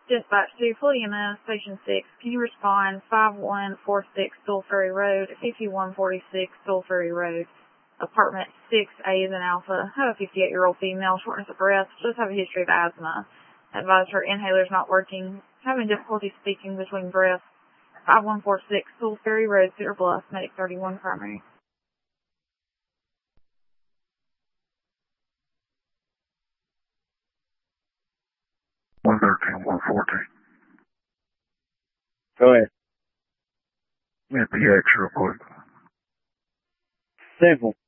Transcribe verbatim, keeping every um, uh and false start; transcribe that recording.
Dispatch to Fleet E M S, Station six. Can you respond five one four six Stoll Ferry Road, fifty-one forty-six Stoll Ferry Road, apartment six A is in Alpha. Have a fifty-eight-year-old female, shortness of breath, just have a history of asthma. Advise her inhaler's not working, having difficulty speaking between breaths. five one four six Stoll Ferry Road, Cedar Bluff, Medic thirty-one primary. one thirteen, one fourteen. Go ahead. Yeah, P X real quick. Simple.